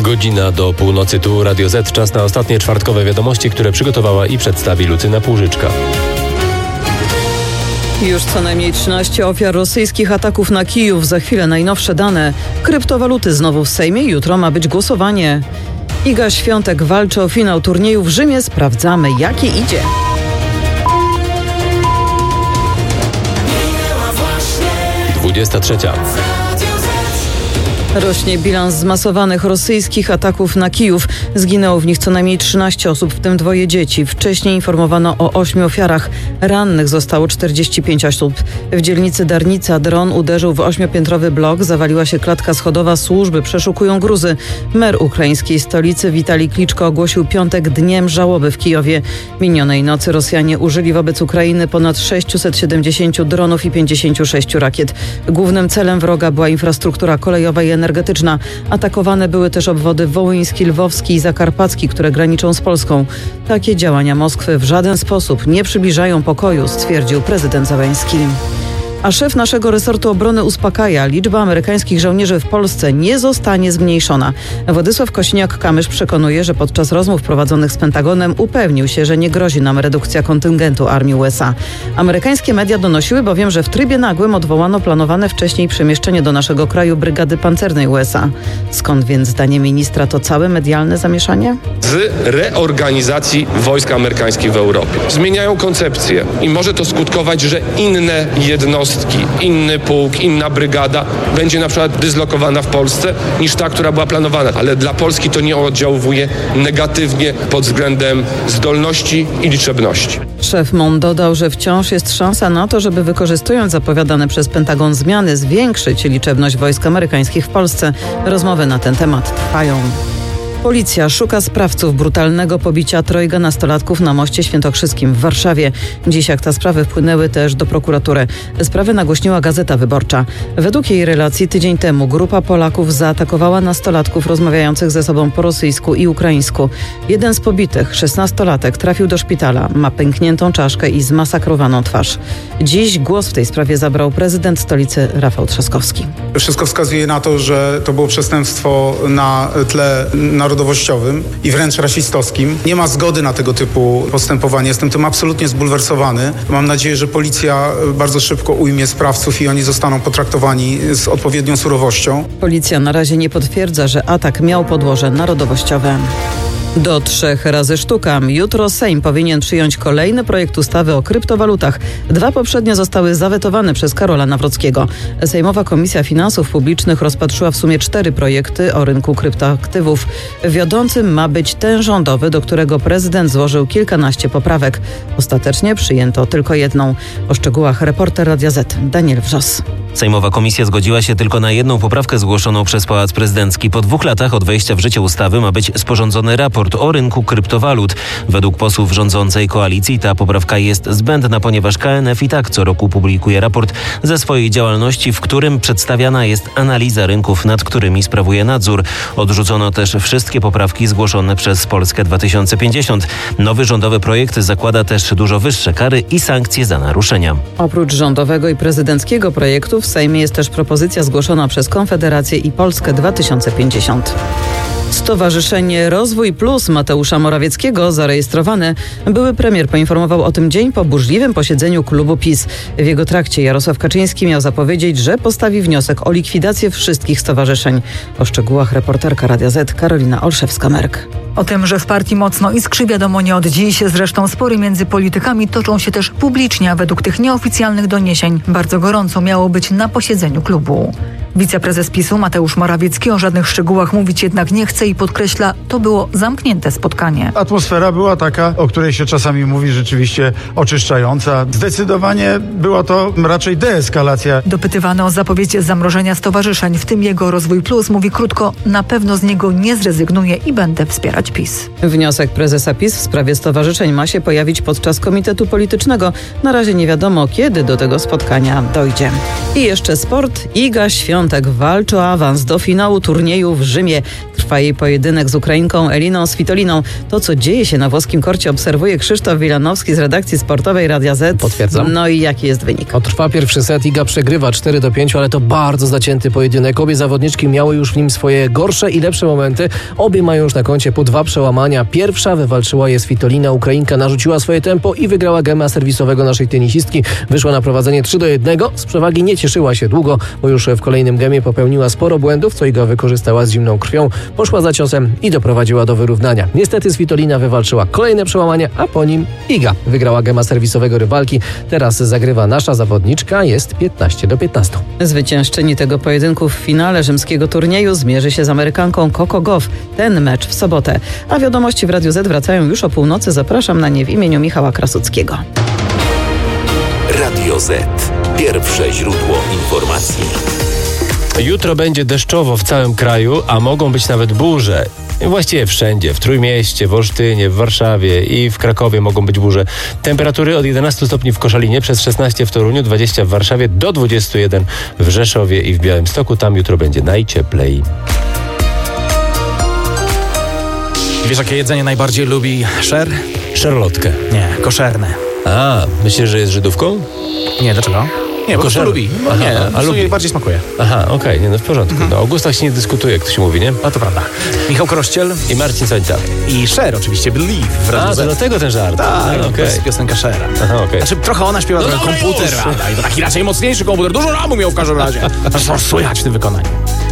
Godzina do północy, tu Radio Z. Czas na ostatnie czwartkowe wiadomości, które przygotowała i przedstawi Lucyna Półżyczka. Już co najmniej 13 ofiar rosyjskich ataków na Kijów. Za chwilę najnowsze dane. Kryptowaluty znowu w Sejmie. Jutro ma być głosowanie. Iga Świątek walczy o finał turnieju w Rzymie. Sprawdzamy, jakie idzie. Trzecia. Rośnie bilans zmasowanych rosyjskich ataków na Kijów. Zginęło w nich co najmniej 13 osób, w tym 2 dzieci. Wcześniej informowano o 8 ofiarach. Rannych zostało 45 osób. W dzielnicy Darnica dron uderzył w 8-piętrowy blok. Zawaliła się klatka schodowa. Służby przeszukują gruzy. Mer ukraińskiej stolicy Witalij Kliczko ogłosił piątek dniem żałoby w Kijowie. Minionej nocy Rosjanie użyli wobec Ukrainy ponad 670 dronów i 56 rakiet. Głównym celem wroga była infrastruktura kolejowa i energetyczna. Atakowane były też obwody wołyński, lwowski i zakarpacki, które graniczą z Polską. Takie działania Moskwy w żaden sposób nie przybliżają pokoju, stwierdził prezydent Zełenski. A szef naszego resortu obrony uspokaja. Liczba amerykańskich żołnierzy w Polsce nie zostanie zmniejszona. Władysław Kosiniak-Kamysz przekonuje, że podczas rozmów prowadzonych z Pentagonem upewnił się, że nie grozi nam redukcja kontyngentu armii USA. Amerykańskie media donosiły bowiem, że w trybie nagłym odwołano planowane wcześniej przemieszczenie do naszego kraju brygady pancernej USA. Skąd więc zdaniem ministra to całe medialne zamieszanie? Z reorganizacji wojsk amerykańskich w Europie. Zmieniają koncepcję i może to skutkować, że inne jednostki, inny pułk, inna brygada będzie na przykład dyslokowana w Polsce niż ta, która była planowana. Ale dla Polski to nie oddziałuje negatywnie pod względem zdolności i liczebności. Szef MON dodał, że wciąż jest szansa na to, żeby wykorzystując zapowiadane przez Pentagon zmiany zwiększyć liczebność wojsk amerykańskich w Polsce. Rozmowy na ten temat trwają. Policja szuka sprawców brutalnego pobicia 3 nastolatków na moście świętokrzyskim w Warszawie. Dziś akta sprawy wpłynęły też do prokuratury. Sprawę nagłośniła Gazeta Wyborcza. Według jej relacji tydzień temu grupa Polaków zaatakowała nastolatków rozmawiających ze sobą po rosyjsku i ukraińsku. Jeden z pobitych, 16-latek, trafił do szpitala. Ma pękniętą czaszkę i zmasakrowaną twarz. Dziś głos w tej sprawie zabrał prezydent stolicy Rafał Trzaskowski. Wszystko wskazuje na to, że to było przestępstwo na tle narodowym i wręcz rasistowskim. Nie ma zgody na tego typu postępowanie. Jestem tym absolutnie zbulwersowany. Mam nadzieję, że policja bardzo szybko ujmie sprawców i oni zostaną potraktowani z odpowiednią surowością. Policja na razie nie potwierdza, że atak miał podłoże narodowościowe. Do 3 razy sztuka. Jutro Sejm powinien przyjąć kolejny projekt ustawy o kryptowalutach. 2 poprzednie zostały zawetowane przez Karola Nawrockiego. Sejmowa Komisja Finansów Publicznych rozpatrzyła w sumie 4 projekty o rynku kryptoaktywów. Wiodącym ma być ten rządowy, do którego prezydent złożył kilkanaście poprawek. Ostatecznie przyjęto tylko jedną. O szczegółach reporter Radia Z Daniel Wrzos. Sejmowa komisja zgodziła się tylko na jedną poprawkę zgłoszoną przez Pałac Prezydencki. Po 2 latach od wejścia w życie ustawy ma być sporządzony raport o rynku kryptowalut. Według posłów rządzącej koalicji ta poprawka jest zbędna, ponieważ KNF i tak co roku publikuje raport ze swojej działalności, w którym przedstawiana jest analiza rynków, nad którymi sprawuje nadzór. Odrzucono też wszystkie poprawki zgłoszone przez Polskę 2050. Nowy rządowy projekt zakłada też dużo wyższe kary i sankcje za naruszenia. Oprócz rządowego i prezydenckiego projektu w Sejmie jest też propozycja zgłoszona przez Konfederację i Polskę 2050. Stowarzyszenie Rozwój Plus Mateusza Morawieckiego zarejestrowane. Były premier poinformował o tym dzień po burzliwym posiedzeniu klubu PiS. W jego trakcie Jarosław Kaczyński miał zapowiedzieć, że postawi wniosek o likwidację wszystkich stowarzyszeń. O szczegółach reporterka Radia Z Karolina Olszewska-Merk. O tym, że w partii mocno iskrzy, wiadomo nie od dziś. Zresztą spory między politykami toczą się też publicznie, a według tych nieoficjalnych doniesień bardzo gorąco miało być na posiedzeniu klubu. Wiceprezes PiS-u Mateusz Morawiecki o żadnych szczegółach mówić jednak nie chce i podkreśla, to było zamknięte spotkanie. Atmosfera była taka, o której się czasami mówi, rzeczywiście oczyszczająca. Zdecydowanie była to raczej deeskalacja. Dopytywany o zapowiedź zamrożenia stowarzyszeń, w tym jego Rozwój Plus, mówi krótko, na pewno z niego nie zrezygnuję i będę wspierać zlikwidować PiS. Wniosek prezesa PiS w sprawie stowarzyszeń ma się pojawić podczas komitetu politycznego. Na razie nie wiadomo, kiedy do tego spotkania dojdzie. I jeszcze sport. Iga Świątek walczy o awans do finału turnieju w Rzymie. Trwa jej pojedynek z Ukrainką Eliną Svitoliną. To, co dzieje się na włoskim korcie, obserwuje Krzysztof Wilanowski z redakcji sportowej Radia Z. Potwierdzam. No i jaki jest wynik? Trwa pierwszy set, Iga przegrywa 4-5, ale to bardzo zacięty pojedynek. Obie zawodniczki miały już w nim swoje gorsze i lepsze momenty. Obie mają już na koncie po 2 przełamania. Pierwsza wywalczyła je Svitolina. Ukrainka narzuciła swoje tempo i wygrała gema serwisowego naszej tenisistki. Wyszła na prowadzenie 3-1. Z przewagi nie cieszyła się długo, bo już w kolejnym gemie popełniła sporo błędów, co Iga wykorzystała z zimną krwią. Poszła za ciosem i doprowadziła do wyrównania. Niestety Svitolina wywalczyła kolejne przełamanie, a po nim Iga wygrała gema serwisowego rywalki. Teraz zagrywa nasza zawodniczka, jest 15-15. Zwyciężczyni tego pojedynku w finale rzymskiego turnieju zmierzy się z Amerykanką Coco Gauff. Ten mecz w sobotę. A wiadomości w Radiu Z wracają już o północy. Zapraszam na nie w imieniu Michała Krasuckiego. Radio Z. Pierwsze źródło informacji. Jutro będzie deszczowo w całym kraju, a mogą być nawet burze. Właściwie wszędzie, w Trójmieście, w Olsztynie, w Warszawie i w Krakowie mogą być burze. Temperatury od 11 stopni w Koszalinie, przez 16 w Toruniu, 20 w Warszawie, do 21 w Rzeszowie i w Białymstoku. Tam jutro będzie najcieplej. Wiesz, jakie jedzenie najbardziej lubi Sher? Szarlotkę. Nie, koszerne. A, myślisz, że jest Żydówką? Nie, dlaczego? Nie, bo to lubi. No, Aha, nie, a lubi. jej bardziej smakuje. Aha, okej, nie, no w porządku. No, o gustach się nie dyskutuje, jak to się mówi, nie? No to prawda. Michał Krościel I Marcin Sońca. i Sher oczywiście, Believe w Radiu A, Z. to dlatego ten żart. Tak, okej. to jest piosenka Shera. Aha, okej. Znaczy, trochę ona śpiewa, trochę komputer, i to taki raczej mocniejszy komputer. Dużo ramu miał w każdym razie. Zresztą słychać w tym wykonaniu.